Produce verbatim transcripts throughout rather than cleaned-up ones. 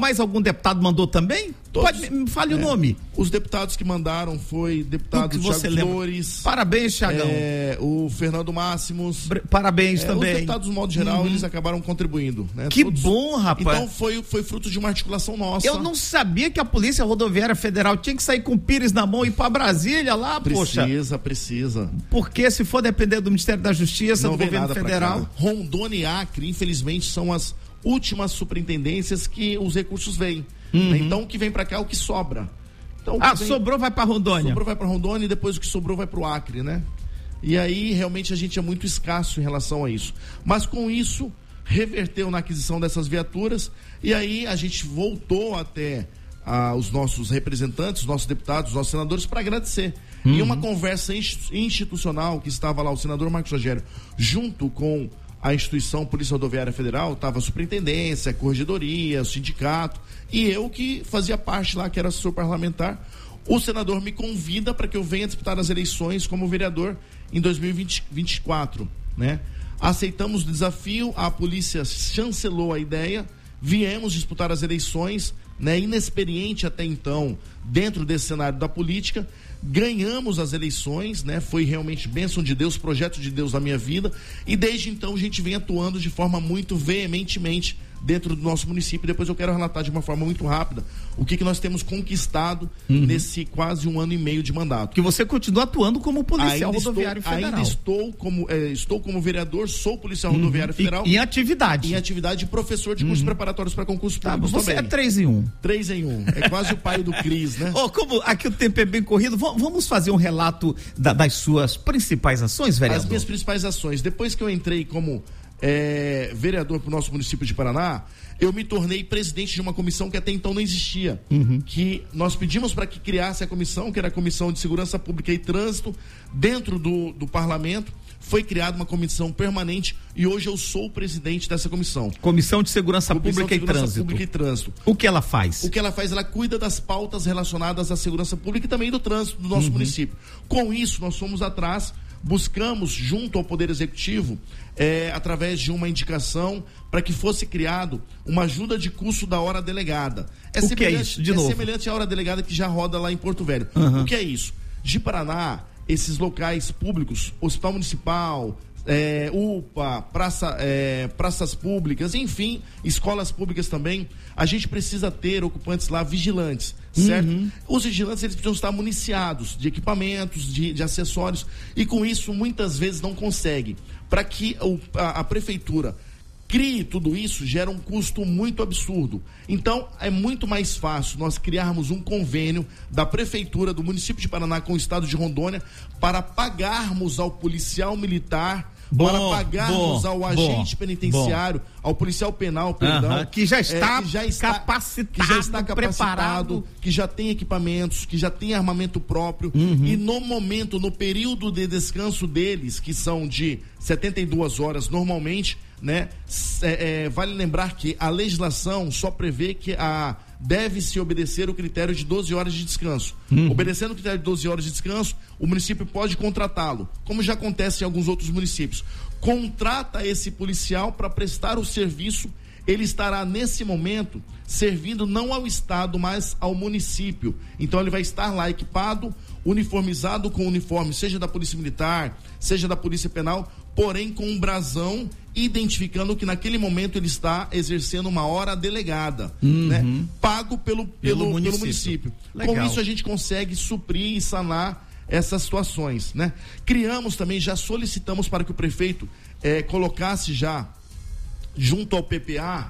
mais algum deputado mandou também? Todos, Pode, me fale é, o nome. Os deputados que mandaram foi deputado Thiago Flores. Parabéns, Thiagão. É, o Fernando Máximos. Parabéns é, também. Os deputados, no modo geral, uhum. eles acabaram contribuindo. Né? Que Todos. bom, rapaz. Então foi, foi fruto de uma articulação nossa. Eu não sabia que a Polícia Rodoviária Federal tinha que sair com o Pires na mão e ir pra Brasília lá, precisa, poxa. Precisa, precisa. Porque se for depender do Ministério da Justiça, não do governo federal. Rondônia e Acre, infelizmente, são as últimas superintendências que os recursos vêm. Uhum. Né? Então o que vem para cá é o que sobra. Então, o que ah, vem... sobrou vai para Rondônia. Sobrou vai para Rondônia e depois o que sobrou vai para o Acre, né? E aí realmente a gente é muito escasso em relação a isso. Mas com isso reverteu na aquisição dessas viaturas e aí a gente voltou até ah, os nossos representantes, os nossos deputados, os nossos senadores para agradecer. Uhum. E uma conversa institucional que estava lá o senador Marcos Rogério junto com a instituição Polícia Rodoviária Federal, estava a superintendência, a corregedoria, o sindicato, e eu que fazia parte lá, que era assessor parlamentar. O senador me convida para que eu venha disputar as eleições como vereador em dois mil e vinte e quatro, né? Aceitamos o desafio, a polícia chancelou a ideia, viemos disputar as eleições, né? Inexperiente até então, dentro desse cenário da política, ganhamos as eleições, né? Foi realmente bênção de Deus, projeto de Deus na minha vida, e desde então a gente vem atuando de forma muito veementemente dentro do nosso município. Depois eu quero relatar de uma forma muito rápida o que, que nós temos conquistado uhum. nesse quase um ano e meio de mandato. Que você continua atuando como policial ainda rodoviário estou, federal. Ainda estou como, é, estou como vereador, sou policial uhum. rodoviário federal. E, em atividade. Em atividade, professor de cursos uhum. preparatórios para concursos tá, públicos você também. é três em um. Três em um. É quase o pai do Cris, né? Oh, como aqui o tempo é bem corrido, vamos fazer um relato da, das suas principais ações, vereador? As minhas principais ações. Depois que eu entrei como é, vereador para o nosso município de Paraná, eu me tornei presidente de uma comissão que até então não existia. Uhum. Que nós pedimos para que criasse a comissão, que era a Comissão de Segurança Pública e Trânsito, dentro do, do parlamento. Foi criada uma comissão permanente e hoje eu sou o presidente dessa comissão. Comissão de Segurança, Comissão Pública, de Segurança e Trânsito. Pública e Trânsito. O que ela faz? O que ela faz? Ela cuida das pautas relacionadas à segurança pública e também do trânsito do nosso uhum. município. Com isso, nós fomos atrás, buscamos junto ao Poder Executivo, é, através de uma indicação, para que fosse criado uma ajuda de custo da hora delegada. É o que é isso? De é novo. semelhante à hora delegada que já roda lá em Porto Velho. Uhum. O que é isso? De Paraná, esses locais públicos, Hospital Municipal, É, U P A, praça, é, praças públicas, enfim, escolas públicas também, a gente precisa ter ocupantes lá vigilantes, certo? Uhum. Os vigilantes, eles precisam estar municiados de equipamentos, de, de acessórios, e com isso muitas vezes não consegue. Para que o, a, a prefeitura crie tudo isso, gera um custo muito absurdo. Então, é muito mais fácil nós criarmos um convênio da prefeitura do município de Paraná com o estado de Rondônia para pagarmos ao policial militar, bom, para pagarmos bom, ao agente bom, penitenciário, bom. ao policial penal, perdão, uh-huh, que já está, é, que já está capacitado, que já está capacitado, preparado, que já tem equipamentos, que já tem armamento próprio, uhum. e no momento, no período de descanso deles, que são de setenta e duas horas normalmente, né? É, é, vale lembrar que a legislação só prevê que a deve-se obedecer o critério de doze horas de descanso. Uhum. Obedecendo o critério de doze horas de descanso, o município pode contratá-lo, como já acontece em alguns outros municípios. Contrata esse policial para prestar o serviço, ele estará nesse momento servindo não ao estado, mas ao município. Então ele vai estar lá equipado, uniformizado com uniforme, seja da Polícia Militar, seja da Polícia Penal, porém com um brasão identificando que naquele momento ele está exercendo uma hora delegada, uhum. né? Pago pelo, pelo, pelo município. Pelo município. Com isso a gente consegue suprir e sanar essas situações, né? Criamos também, já solicitamos para que o prefeito eh, colocasse já junto ao P P A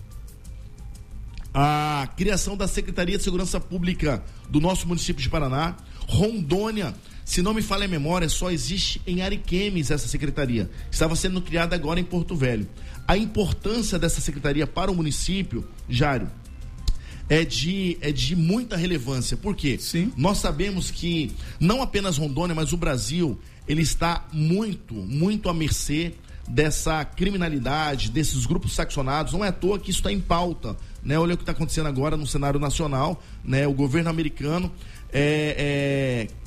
a criação da Secretaria de Segurança Pública do nosso município de Paraná. Rondônia, se não me falha a memória, só existe em Ariquemes essa secretaria. Estava sendo criada agora em Porto Velho. A importância dessa secretaria para o município, Jário, é de, é de muita relevância. Por quê? Sim. Nós sabemos que não apenas Rondônia, mas o Brasil, ele está muito, muito à mercê dessa criminalidade, desses grupos faccionados. Não é à toa que isso está em pauta, né? Olha o que está acontecendo agora no cenário nacional, né? O governo americano é, é,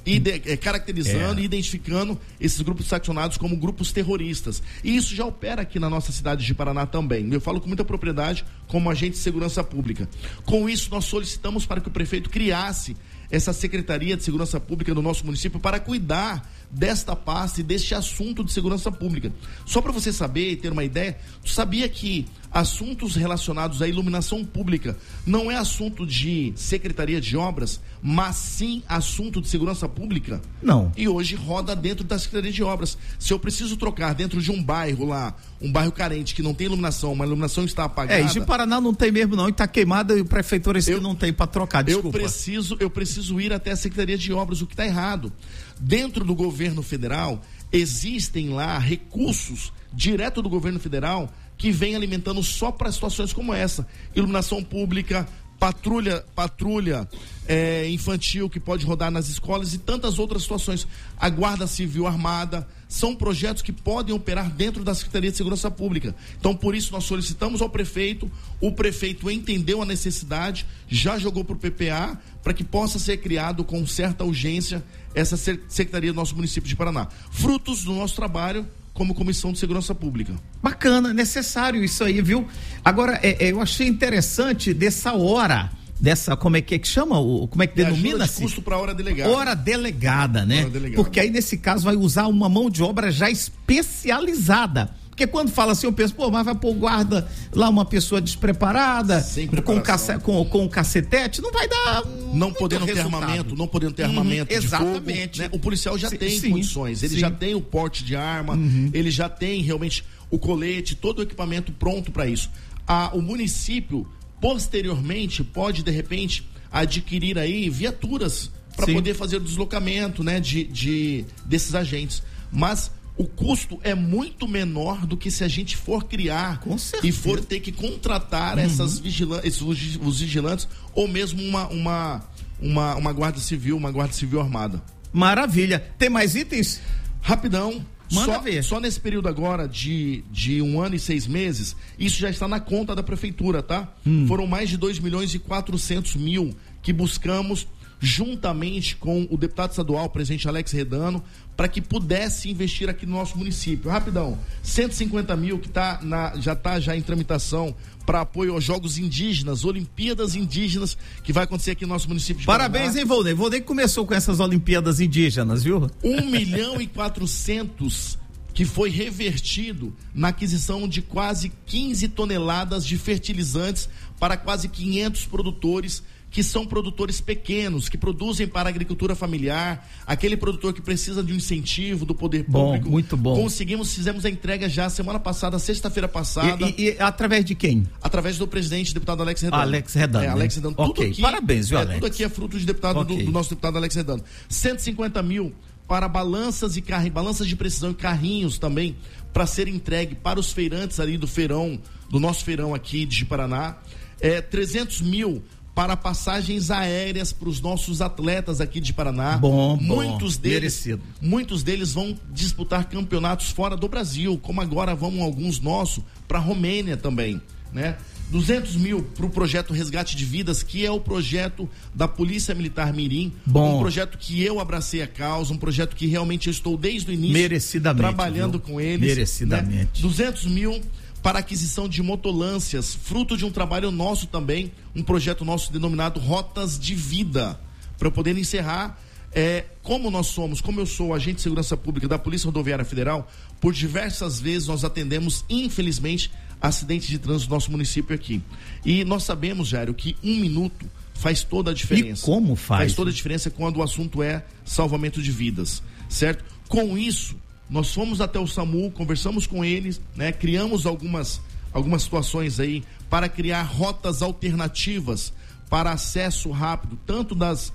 ide, é, caracterizando é. e identificando esses grupos faccionados como grupos terroristas. E isso já opera aqui na nossa cidade de Paraná também. Eu falo com muita propriedade como agente de segurança pública. Com isso, nós solicitamos para que o prefeito criasse essa Secretaria de Segurança Pública do nosso município para cuidar desta pasta e deste assunto de segurança pública. Só para você saber e ter uma ideia, tu sabia que assuntos relacionados à iluminação pública não é assunto de Secretaria de Obras, mas sim assunto de segurança pública? Não. E hoje roda dentro da Secretaria de Obras. Se eu preciso trocar dentro de um bairro lá, um bairro carente que não tem iluminação, uma iluminação está apagada. É, e de Paraná não tem mesmo não, e está queimada e o prefeitura esse que não tem para trocar, desculpa. Eu preciso, eu preciso ir até a Secretaria de Obras, o que está errado. Dentro do governo federal, existem lá recursos direto do governo federal que vem alimentando só para situações como essa. Iluminação pública, patrulha, patrulha é, infantil que pode rodar nas escolas e tantas outras situações. A Guarda Civil Armada, são projetos que podem operar dentro da Secretaria de Segurança Pública. Então, por isso, nós solicitamos ao prefeito, o prefeito entendeu a necessidade, já jogou para o P P A, para que possa ser criado com certa urgência essa Secretaria do nosso município de Paraná. Frutos do nosso trabalho como Comissão de Segurança Pública. Bacana, necessário isso aí, viu? Agora, é, é, eu achei interessante dessa hora, dessa, como é que, é que chama? O, como é que é denomina-se? De custo para hora delegada. Hora delegada, né? Hora delegada. Porque aí, nesse caso, vai usar uma mão de obra já especializada. Porque quando fala assim, eu penso, pô, mas vai pôr guarda lá uma pessoa despreparada, com, cace, com, com cacetete, não vai dar. Não podendo ter armamento, não podendo ter uhum, armamento. Exatamente. De fogo, né? O policial já sim, tem sim, condições, ele sim. já tem o porte de arma, uhum. ele já tem realmente o colete, todo o equipamento pronto para isso. Ah, o município, posteriormente, pode, de repente, adquirir aí viaturas para poder fazer o deslocamento, né, de, de, desses agentes. Mas o custo é muito menor do que se a gente for criar e for ter que contratar uhum. essas vigilan- esses, os vigilantes ou mesmo uma, uma, uma, uma guarda civil, uma guarda civil armada. Maravilha. Tem mais itens? Rapidão. Manda só, ver. Só nesse período agora de, de um ano e seis meses, isso já está na conta da prefeitura, tá? Hum. Foram mais de dois milhões e quatrocentos mil que buscamos juntamente com o deputado estadual, o presidente Alex Redano, para que pudesse investir aqui no nosso município. Rapidão, cento e cinquenta mil que tá na, já está já em tramitação para apoio aos Jogos Indígenas, Olimpíadas Indígenas, que vai acontecer aqui no nosso município de Paraná. Parabéns, hein, Volney? Volney começou com essas Olimpíadas Indígenas, viu? Um milhão e quatrocentos que foi revertido na aquisição de quase quinze toneladas de fertilizantes para quase quinhentos produtores que são produtores pequenos, que produzem para a agricultura familiar, aquele produtor que precisa de um incentivo do poder público. Bom, muito bom. Conseguimos, fizemos a entrega já semana passada, sexta-feira passada. E, e, e através de quem? Através do presidente, deputado Alex Redano. Alex Redano. É, né? Alex Redano. Okay. Tudo aqui, Parabéns, viu, é, Alex? Tudo aqui é fruto de deputado, okay. do, do nosso deputado Alex Redano. cento e cinquenta mil para balanças e carrinhos, balanças de precisão e carrinhos também, para ser entregue para os feirantes ali do feirão, do nosso feirão aqui de Paraná. É, trezentos mil para passagens aéreas para os nossos atletas aqui de Paraná. Bom, muitos bom, deles, merecido. Muitos deles vão disputar campeonatos fora do Brasil, como agora vão alguns nossos para a Romênia também, né? duzentos mil para o projeto Resgate de Vidas, que é o projeto da Polícia Militar Mirim. Bom. Um projeto que eu abracei a causa, um projeto que realmente eu estou desde o início merecidamente, trabalhando viu? com eles. Merecidamente. Né? duzentos mil para aquisição de motolâncias, fruto de um trabalho nosso também, um projeto nosso denominado Rotas de Vida, para poder encerrar, é, como nós somos, como eu sou agente de segurança pública da Polícia Rodoviária Federal, por diversas vezes nós atendemos, infelizmente, acidentes de trânsito no nosso município aqui. E nós sabemos, Jairo, que um minuto faz toda a diferença. E como faz? Faz toda a diferença quando o assunto é salvamento de vidas, certo? Com isso, nós fomos até o SAMU, conversamos com eles, né? Criamos algumas, algumas situações aí para criar rotas alternativas para acesso rápido, tanto das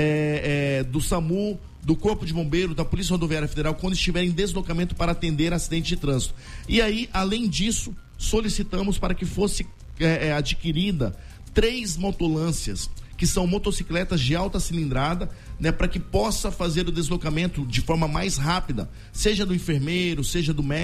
é, é, do SAMU, do Corpo de Bombeiro, da Polícia Rodoviária Federal, quando estiverem em deslocamento para atender acidente de trânsito. E aí, além disso, solicitamos para que fosse é, é, adquirida três motolâncias, que são motocicletas de alta cilindrada, né, para que possa fazer o deslocamento de forma mais rápida, seja do enfermeiro, seja do médico,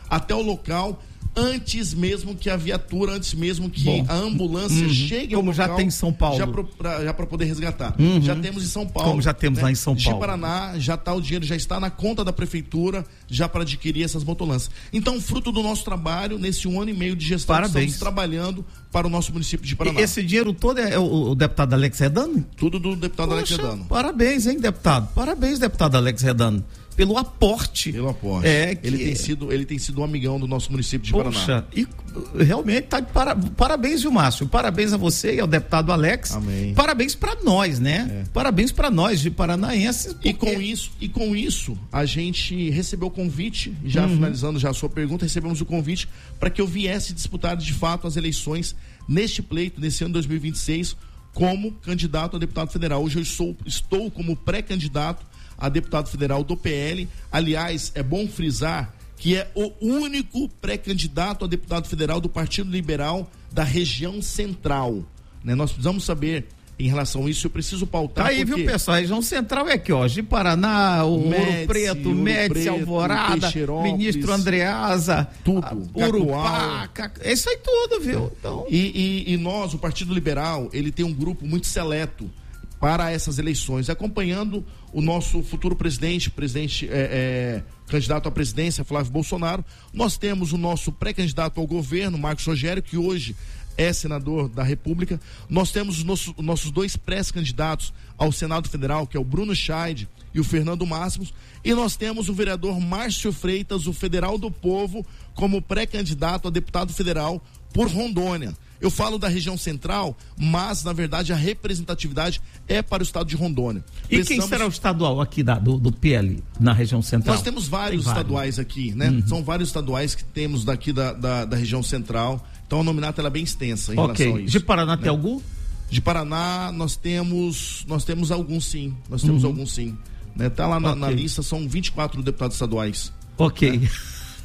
até o local, antes mesmo que a viatura, antes mesmo que Bom, a ambulância uhum, chegue ao como local. Como já tem em São Paulo. Já para já poder resgatar. Uhum. Já temos em São Paulo. Como já temos né? lá em São Paulo. De Paraná, já está o dinheiro, já está na conta da prefeitura, já para adquirir essas motolanças. Então, fruto do nosso trabalho, nesse um ano e meio de gestão, Parabéns. estamos trabalhando para o nosso município de Paraná. E esse dinheiro todo é o, o deputado Alex Redano? Tudo do deputado Poxa, Alex Redano. Parabéns, hein, deputado? Parabéns, deputado Alex Redano. Pelo aporte. Pelo aporte. É, que... ele, tem sido, ele tem sido um amigão do nosso município de Poxa, Paraná. E realmente tá de para... parabéns, viu, Márcio? Parabéns a você e ao deputado Alex. Amém. Parabéns para nós, né? É. Parabéns para nós de paranaenses. Porque... E com isso, e com isso, a gente recebeu o convite, já uhum. finalizando já a sua pergunta, recebemos o convite para que eu viesse disputar de fato as eleições neste pleito, nesse ano dois mil e vinte e seis, como candidato a deputado federal. Hoje eu sou, estou como pré-candidato a deputado federal do P L. Aliás, é bom frisar que é o único pré-candidato a deputado federal do Partido Liberal da região central. Né? Nós precisamos saber em relação a isso, eu preciso pautar. Tá aí, porque... viu, pessoal? A região central é aqui, ó. De Paraná, o Médici, Ouro Preto, Ouro Médici, Preto, Alvorada, Ministro Andreasa, tudo, Urupá, Cac... é isso aí tudo, viu? Então... E, e, e nós, o Partido Liberal, ele tem um grupo muito seleto para essas eleições, acompanhando o nosso futuro presidente, presidente é, é, candidato à presidência, Flávio Bolsonaro. Nós temos o nosso pré-candidato ao governo, Marcos Rogério, que hoje é senador da República. Nós temos os nossos, nossos dois pré-candidatos ao Senado Federal, que é o Bruno Scheid e o Fernando Máximos. E nós temos o vereador Márcio Freitas, o Federal do Povo, como pré-candidato a deputado federal por Rondônia. Eu falo da região central, mas na verdade a representatividade é para o estado de Rondônia. E Precisamos... quem será o estadual aqui da, do, do P L na região central? Nós temos vários, vários. estaduais aqui, né? Uhum. São vários estaduais que temos daqui da, da, da região central. Então a nominata ela é bem extensa em okay. relação a isso. De Paraná né? tem algum? De Paraná nós temos nós temos alguns sim. Nós temos uhum. alguns sim. Né? Tá lá na, okay. na lista, são vinte e quatro deputados estaduais. Ok. Né?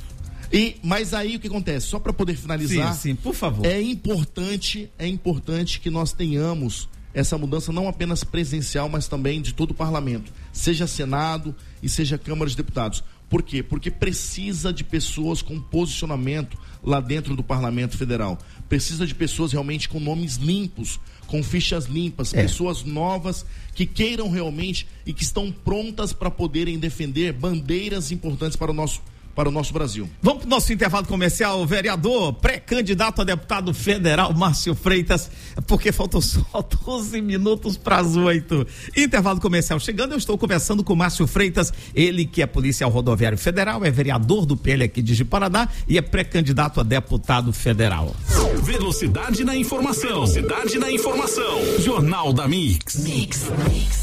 E, mas aí o que acontece? Só para poder finalizar, sim, sim, por favor. É importante, é importante que nós tenhamos essa mudança não apenas presencial, mas também de todo o parlamento, seja Senado e seja Câmara de Deputados. Por quê? Porque precisa de pessoas com posicionamento lá dentro do Parlamento Federal. Precisa de pessoas realmente com nomes limpos, com fichas limpas, é. pessoas novas que queiram realmente e que estão prontas para poderem defender bandeiras importantes para o nosso para o nosso Brasil. Vamos para o nosso intervalo comercial, vereador, pré-candidato a deputado federal, Márcio Freitas, porque faltam só doze minutos para as oito. Intervalo comercial chegando, eu estou conversando com Márcio Freitas, ele que é policial rodoviário federal, é vereador do P L aqui de Ji-Paraná e é pré-candidato a deputado federal. Velocidade na informação. Velocidade na informação. Jornal da Mix. Mix. Mix.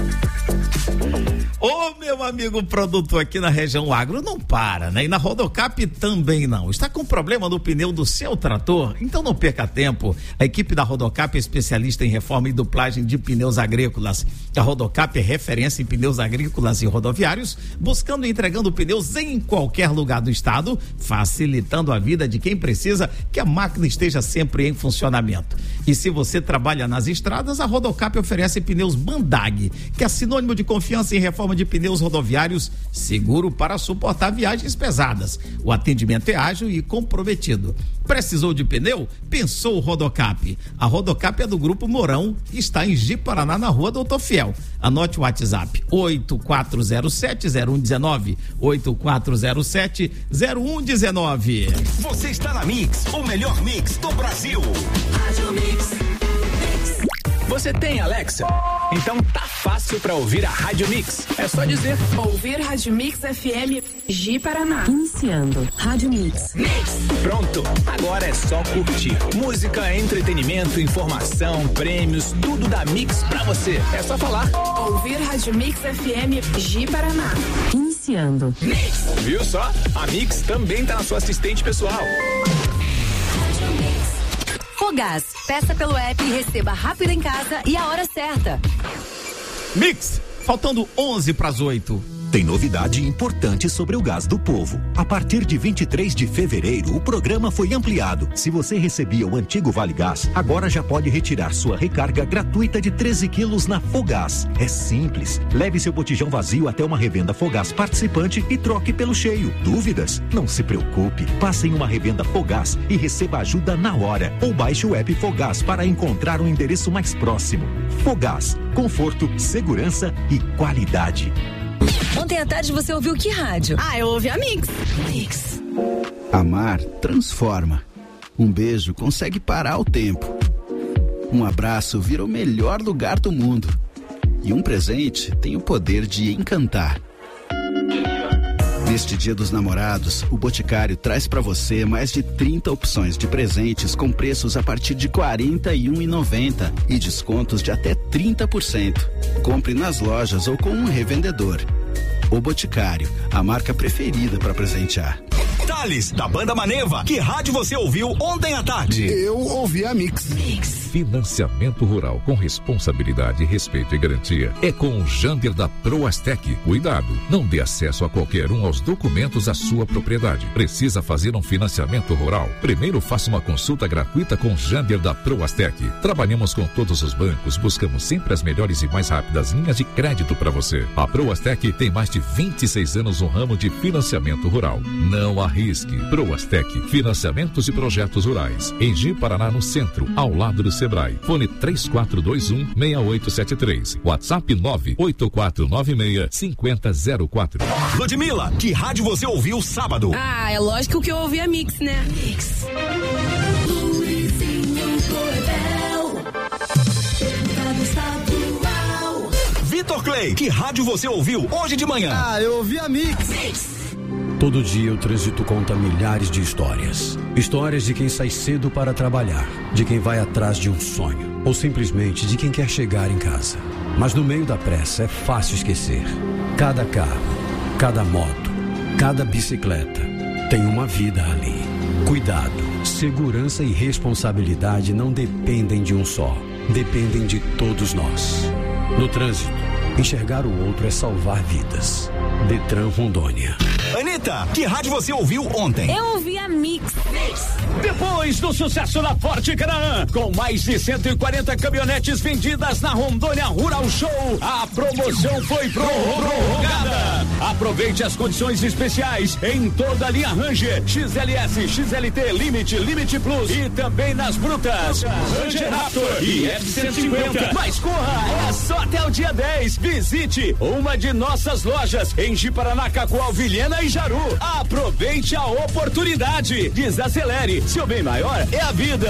Ô, meu amigo produtor aqui na região agro não para, né? E na Rodocap também não. Está com problema no pneu do seu trator? Então não perca tempo. A equipe da Rodocap é especialista em reforma e duplagem de pneus agrícolas. A Rodocap é referência em pneus agrícolas e rodoviários, buscando e entregando pneus em qualquer lugar do estado, facilitando a vida de quem precisa que a máquina esteja sempre em funcionamento. E se você trabalha nas estradas, a Rodocap oferece pneus Bandag, que é sinônimo de confiança em reforma de pneus rodoviários, seguro para suportar viagens pesadas. O atendimento é ágil e comprometido. Precisou de pneu? Pensou Rodocap. A Rodocap é do Grupo Mourão e está em Ji-Paraná, na Rua Doutor Fiel. Anote o WhatsApp oito quatro zero sete zero um um nove, oito quatro zero sete zero um um nove. Você está na Mix, o melhor mix do Brasil. Rádio Mix. Você tem Alexa? Então tá fácil pra ouvir a Rádio Mix. É só dizer. Ouvir Rádio Mix F M Ji-Paraná. Iniciando Rádio Mix. Mix. Pronto. Agora é só curtir. Música, entretenimento, informação, prêmios, tudo da Mix pra você. É só falar. Ouvir Rádio Mix F M Ji-Paraná. Iniciando. Mix. Viu só? A Mix também tá na sua assistente pessoal. Rádio Mix. Fogás, peça pelo app e receba rápido em casa e a hora certa. Mix, faltando onze para as oito. Tem novidade importante sobre o Gás do Povo. A partir de vinte e três de fevereiro, o programa foi ampliado. Se você recebia o antigo Vale Gás, agora já pode retirar sua recarga gratuita de treze quilos na Fogás. É simples. Leve seu botijão vazio até uma revenda Fogás participante e troque pelo cheio. Dúvidas? Não se preocupe. Passe em uma revenda Fogás e receba ajuda na hora. Ou baixe o app Fogás para encontrar o endereço mais próximo. Fogás. Conforto, segurança e qualidade. Ontem à tarde você ouviu que rádio? Ah, eu ouvi a Mix. Mix. Amar transforma. Um beijo consegue parar o tempo. Um abraço vira o melhor lugar do mundo. E um presente tem o poder de encantar. Neste Dia dos Namorados, o Boticário traz para você mais de trinta opções de presentes com preços a partir de quarenta e um reais e noventa centavos e descontos de até trinta por cento. Compre nas lojas ou com um revendedor. O Boticário, a marca preferida para presentear. Thales, da Banda Maneva, que rádio você ouviu ontem à tarde? Eu ouvi a Mix. Mix. Financiamento rural com responsabilidade, respeito e garantia é com o Jander da Proastec. Cuidado, não dê acesso a qualquer um aos documentos da sua propriedade. Precisa fazer um financiamento rural? Primeiro faça uma consulta gratuita com o Jander da Proastec. Trabalhamos com todos os bancos, buscamos sempre as melhores e mais rápidas linhas de crédito para você. A Proastec tem mais de vinte e seis anos no ramo de financiamento rural. Não arrisque. Proastec, financiamentos e projetos rurais. Em Ji Paraná, no centro, ao lado do Sebrae. Fone três quatro dois um, seis oito sete três. WhatsApp nove oito quatro nove seis, cinco zero zero quatro. Ludmilla, que rádio você ouviu sábado? Ah, é lógico que eu ouvi a Mix, né? Mix. Vitor Clay, que rádio você ouviu hoje de manhã? Ah, eu ouvi a Mix. Mix. Todo dia o trânsito conta milhares de histórias. Histórias de quem sai cedo para trabalhar, de quem vai atrás de um sonho, ou simplesmente de quem quer chegar em casa. Mas no meio da pressa é fácil esquecer. Cada carro, cada moto, cada bicicleta tem uma vida ali. Cuidado, segurança e responsabilidade não dependem de um só, dependem de todos nós. No trânsito, enxergar o outro é salvar vidas. Detran Rondônia. Anitta, que rádio você ouviu ontem? Eu ouvi a Mix. Depois do sucesso da Forte Canaã, com mais de cento e quarenta caminhonetes vendidas na Rondônia Rural Show, a promoção foi prorrogada. Aproveite as condições especiais em toda a linha Ranger, X L S, X L T, Limite, Limite Plus e também nas brutas, Ranger Raptor e F cento e cinquenta. Mas corra, é só até o dia dez. Visite uma de nossas lojas em Ji Paraná, Cacoal, Vilhena e Jaru. Aproveite a oportunidade. Desacelere. Seu bem maior é a vida.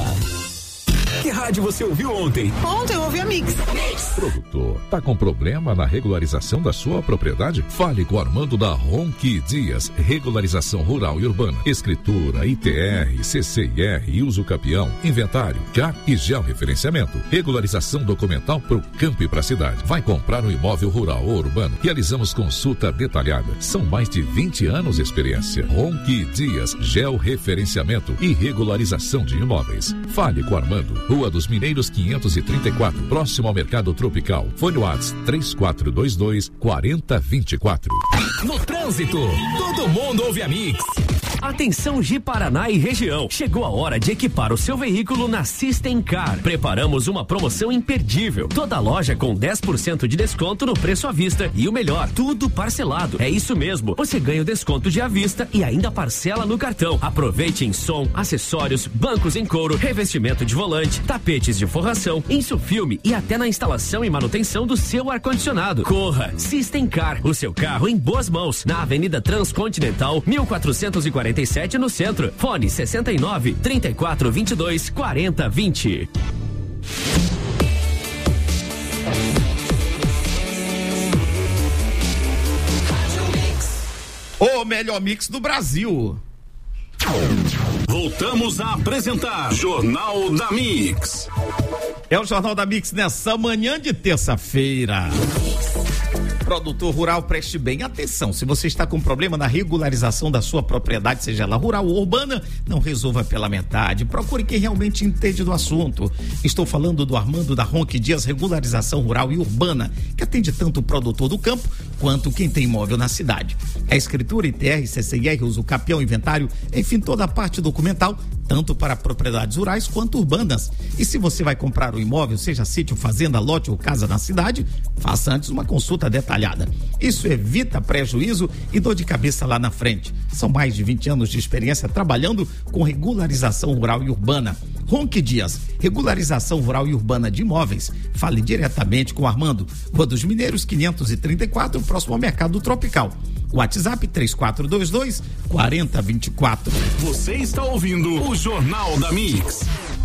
Que rádio você ouviu ontem? Ontem eu ouvi a Mix. Produtor, tá com problema na regularização da sua propriedade? Fale com o Armando da Ronqui Dias, regularização rural e urbana, escritura, I T R, C C I R e uso capião, inventário, C A R e georreferenciamento, regularização documental pro campo e pra cidade. Vai comprar um imóvel rural ou urbano? Realizamos consulta detalhada. São mais de vinte anos de experiência. Ronqui Dias, georreferenciamento e regularização de imóveis. Fale com o Armando. Rua dos Mineiros quinhentos e trinta e quatro, próximo ao Mercado Tropical. Fone WhatsApp três quatro dois dois, quatro zero dois quatro. No trânsito, todo mundo ouve a Mix. Atenção Ji Paraná e região. Chegou a hora de equipar o seu veículo na System Car. Preparamos uma promoção imperdível. Toda loja com dez por cento de desconto no preço à vista e o melhor, tudo parcelado. É isso mesmo. Você ganha o desconto de à vista e ainda parcela no cartão. Aproveite em som, acessórios, bancos em couro, revestimento de volante, tapetes de forração, insufilme e até na instalação e manutenção do seu ar-condicionado. Corra, System Car, o seu carro em boas mãos, na Avenida Transcontinental, mil quatrocentos e quarenta e sete no centro. Fone sessenta e nove, trinta e quatro, vinte e dois, quarenta, vinte. O melhor mix do Brasil. Voltamos a apresentar Jornal da Mix. É o Jornal da Mix nessa manhã de terça-feira. Produtor rural, preste bem atenção. Se você está com problema na regularização da sua propriedade, seja ela rural ou urbana, não resolva pela metade. Procure quem realmente entende do assunto. Estou falando do Armando da Ronque Dias Regularização Rural e Urbana, que atende tanto o produtor do campo quanto quem tem imóvel na cidade. É escritura, I T R, C C I R, uso capião, inventário, enfim, toda a parte documental, tanto para propriedades rurais quanto urbanas. E se você vai comprar um imóvel, seja sítio, fazenda, lote ou casa na cidade, faça antes uma consulta detalhada. Isso evita prejuízo e dor de cabeça lá na frente. São mais de vinte anos de experiência trabalhando com regularização rural e urbana. Ronque Dias, regularização rural e urbana de imóveis. Fale diretamente com o Armando. Rua dos Mineiros, quinhentos e trinta e quatro, próximo ao Mercado Tropical. WhatsApp três quatro dois dois, quatro zero dois quatro. Você está ouvindo o Jornal da Mix.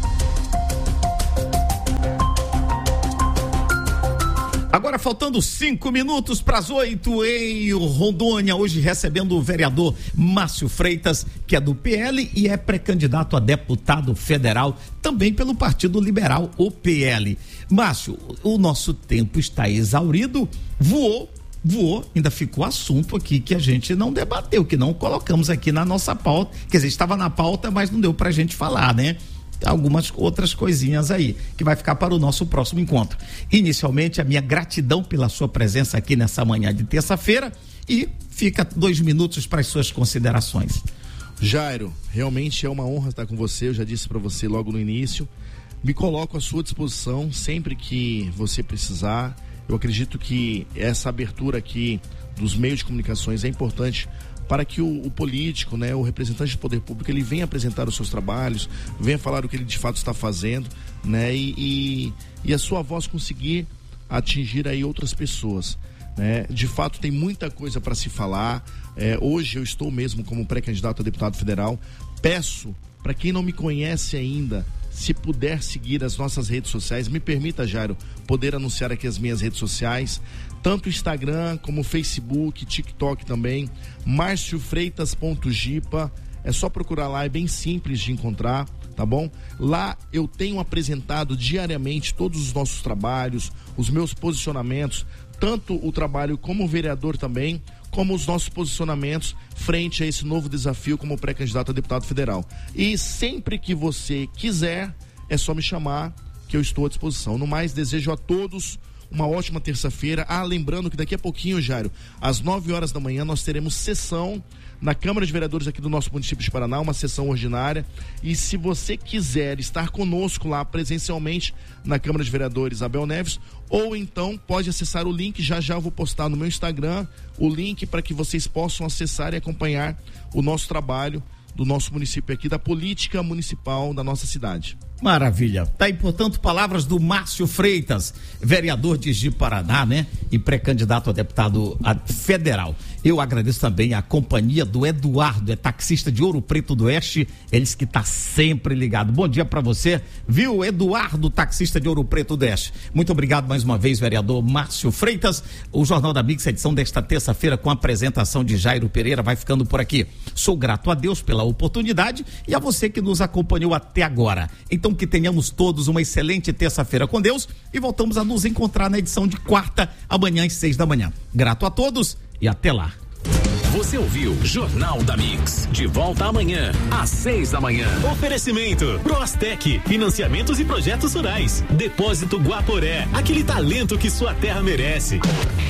Agora faltando cinco minutos para as oito em Rondônia, hoje recebendo o vereador Márcio Freitas, que é do P L e é pré-candidato a deputado federal, também pelo Partido Liberal, o P L. Márcio, o nosso tempo está exaurido, voou, voou, ainda ficou assunto aqui que a gente não debateu, que não colocamos aqui na nossa pauta, quer dizer, estava na pauta, mas não deu pra gente falar, né? Algumas outras coisinhas aí, que vai ficar para o nosso próximo encontro. Inicialmente, a minha gratidão pela sua presença aqui nessa manhã de terça-feira e fica dois minutos para as suas considerações. Jairo, realmente é uma honra estar com você, eu já disse para você logo no início, me coloco à sua disposição sempre que você precisar. Eu acredito que essa abertura aqui dos meios de comunicações é importante para que o, o político, né, o representante do poder público, ele venha apresentar os seus trabalhos, venha falar o que ele de fato está fazendo, né, e, e, e a sua voz conseguir atingir aí outras pessoas, né? De fato tem muita coisa para se falar. É, hoje eu estou mesmo como pré-candidato a deputado federal. Peço para quem não me conhece ainda, se puder seguir as nossas redes sociais, me permita, Jairo, poder anunciar aqui as minhas redes sociais, tanto Instagram como Facebook, TikTok também, marcio freitas ponto gipa, é só procurar lá, é bem simples de encontrar, tá bom? Lá eu tenho apresentado diariamente todos os nossos trabalhos, os meus posicionamentos, tanto o trabalho como vereador também, como os nossos posicionamentos frente a esse novo desafio como pré-candidato a deputado federal. E sempre que você quiser, é só me chamar que eu estou à disposição. No mais, desejo a todos uma ótima terça-feira. Ah, lembrando que daqui a pouquinho, Jairo, às nove horas da manhã, nós teremos sessão na Câmara de Vereadores aqui do nosso município de Paraná, uma sessão ordinária. E se você quiser estar conosco lá presencialmente na Câmara de Vereadores Abel Neves, ou então pode acessar o link, já já eu vou postar no meu Instagram o link para que vocês possam acessar e acompanhar o nosso trabalho do nosso município aqui, da política municipal da nossa cidade. Maravilha. Tá aí, portanto, palavras do Márcio Freitas, vereador de Ji-Paraná, né? E pré-candidato a deputado a federal. Eu agradeço também a companhia do Eduardo, é taxista de Ouro Preto do Oeste, eles que tá sempre ligado. Bom dia para você, viu, Eduardo, taxista de Ouro Preto do Oeste. Muito obrigado mais uma vez, vereador Márcio Freitas. O Jornal da Mix, edição desta terça-feira, com a apresentação de Jairo Pereira, vai ficando por aqui. Sou grato a Deus pela oportunidade e a você que nos acompanhou até agora. Então, que tenhamos todos uma excelente terça-feira com Deus e voltamos a nos encontrar na edição de quarta, amanhã às seis da manhã. Grato a todos e até lá. Você ouviu Jornal da Mix. De volta amanhã, às seis da manhã. Oferecimento Proastec, financiamentos e projetos rurais. Depósito Guaporé, aquele talento que sua terra merece.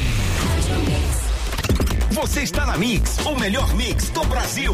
Você está na Mix, o melhor mix do Brasil.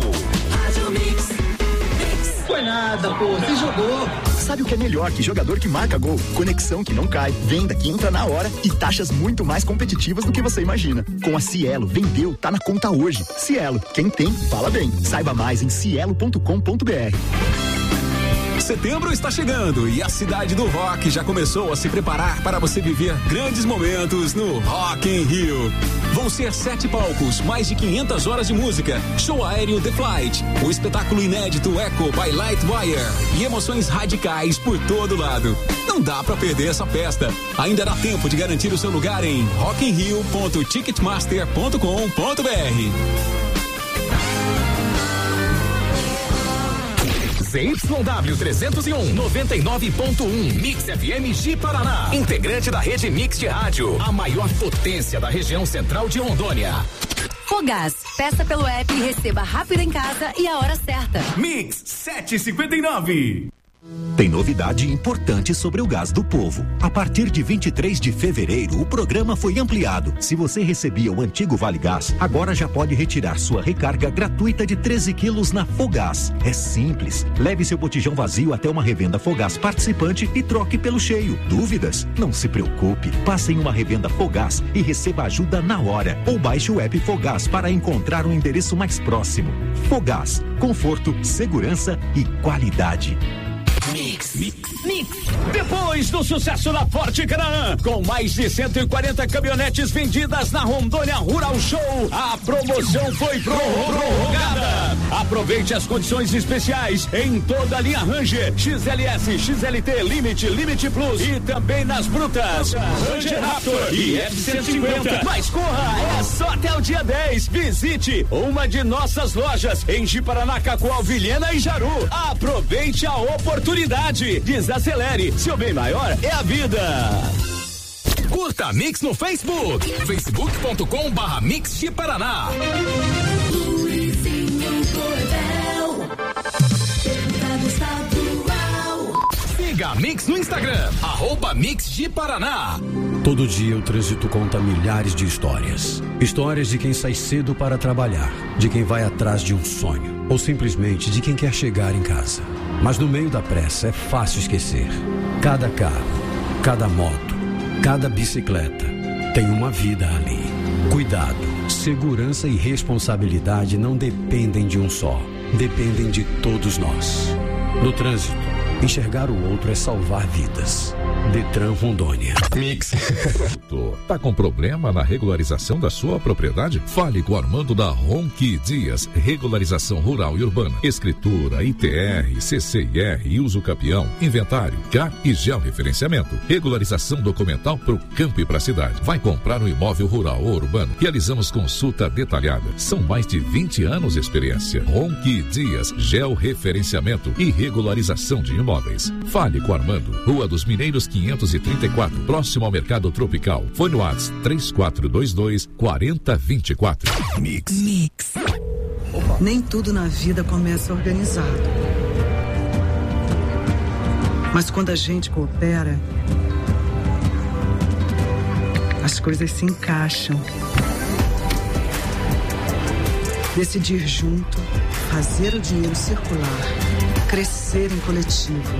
Foi nada, pô, você jogou. Sabe o que é melhor que jogador que marca gol? Conexão que não cai, venda que entra na hora e taxas muito mais competitivas do que você imagina. Com a Cielo, vendeu, tá na conta hoje. Cielo, quem tem, fala bem. Saiba mais em cielo ponto com ponto br. Setembro está chegando e a cidade do rock já começou a se preparar para você viver grandes momentos no Rock in Rio. Vão ser sete palcos, mais de quinhentas horas de música, show aéreo The Flight, o espetáculo inédito Echo by Lightwire e emoções radicais por todo lado. Não dá para perder essa festa. Ainda dá tempo de garantir o seu lugar em rock in rio ponto ticketmaster ponto com ponto br. Z Y W trezentos e um, noventa e nove ponto um, Mix F M Ji Paraná. Integrante da rede Mix de rádio, a maior potência da região central de Rondônia. Fogás, peça pelo app e receba rápido em casa e a hora certa. Mix sete e cinquenta e nove. Tem novidade importante sobre o gás do povo. A partir de vinte e três de fevereiro, o programa foi ampliado. Se você recebia o antigo Vale Gás, agora já pode retirar sua recarga gratuita de treze quilos na Fogás. É simples. Leve seu botijão vazio até uma revenda Fogás participante e troque pelo cheio. Dúvidas? Não se preocupe. Passe em uma revenda Fogás e receba ajuda na hora. Ou baixe o app Fogás para encontrar o endereço mais próximo. Fogás. Conforto, segurança e qualidade. Mix. Mix. Mix. Depois do sucesso na Forte Canaã, com mais de cento e quarenta caminhonetes vendidas na Rondônia Rural Show, a promoção foi prorrogada. Aproveite as condições especiais em toda a linha Ranger, X L S, X L T, Limite, Limite Plus e também nas brutas Ranger Raptor e F cento e cinquenta. Mas corra, é só até o dia dez. Visite uma de nossas lojas em Ji-Paraná, Cacoal, Vilhena e Jaru. Aproveite a oportunidade. Desacelere, seu bem maior é a vida. Curta a Mix no Facebook, facebook ponto com barra Mix de Paraná. Siga a Mix no Instagram, arroba Mix de Paraná. Todo dia o trânsito conta milhares de histórias. Histórias de quem sai cedo para trabalhar, de quem vai atrás de um sonho, ou simplesmente de quem quer chegar em casa. Mas no meio da pressa é fácil esquecer. Cada carro, cada moto, cada bicicleta tem uma vida ali. Cuidado, segurança e responsabilidade não dependem de um só, dependem de todos nós. No trânsito, enxergar o outro é salvar vidas. Detran Rondônia. Mix. Tá com problema na regularização da sua propriedade? Fale com o Armando da Ronqui Dias, regularização rural e urbana, escritura, I T R, C C I R e uso capião, inventário, C A R e georreferenciamento. Regularização documental pro campo e pra cidade. Vai comprar um imóvel rural ou urbano? Realizamos consulta detalhada. São mais de vinte anos de experiência. Ronqui Dias, georreferenciamento e regularização de imóveis. Fale com o Armando, Rua dos Mineiros quinhentos e trinta e quatro, próximo ao Mercado Tropical. Foi no WhatsApp três quatro dois dois, quatro zero dois quatro. Mix. Mix. Nem tudo na vida começa organizado. Mas quando a gente coopera, as coisas se encaixam. Decidir junto, fazer o dinheiro circular, crescer em coletivo.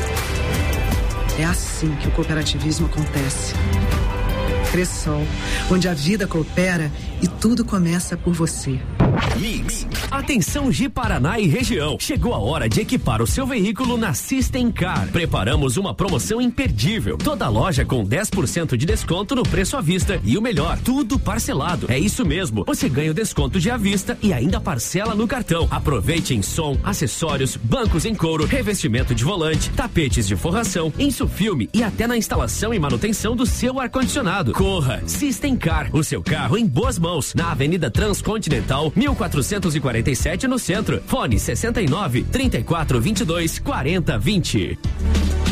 É assim que o cooperativismo acontece. Cressol, onde a vida coopera e tudo começa por você. Mix. Atenção Ji-Paraná e região. Chegou a hora de equipar o seu veículo na System Car. Preparamos uma promoção imperdível. Toda loja com dez por cento de desconto no preço à vista e o melhor, tudo parcelado. É isso mesmo. Você ganha o desconto de à vista e ainda parcela no cartão. Aproveite em som, acessórios, bancos em couro, revestimento de volante, tapetes de forração, insufilme e até na instalação e manutenção do seu ar-condicionado. Corra, System Car, o seu carro em boas mãos, na Avenida Transcontinental, mil quatrocentos e quarenta e sete no centro. Fone sessenta e nove, trinta e quatro, vinte e dois, quarenta, vinte.